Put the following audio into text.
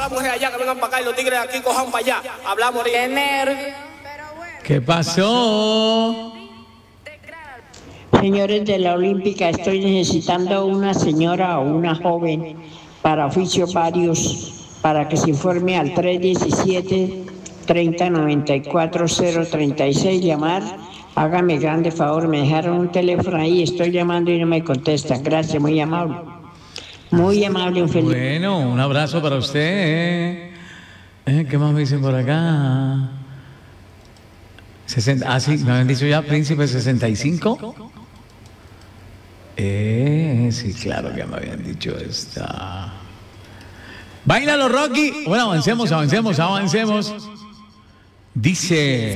las mujeres allá que vengan para acá y los tigres aquí cojan para allá. Hablamos ahorita. Qué nervio. ¿Qué pasó? Señores de la Olímpica, estoy necesitando una señora o una joven para oficios varios, para que se informe al 317-3094-036, llamar. Hágame grande favor, me dejaron un teléfono ahí, estoy llamando y no me contestan. Gracias, muy amable. Muy amable, un feliz. Bueno, un abrazo para usted. ¿Qué más me dicen por acá? 60, sí, me habían dicho ya Príncipe 65. Sí, claro que me habían dicho esta. Báilalo, Rocky. Bueno, avancemos. Dice.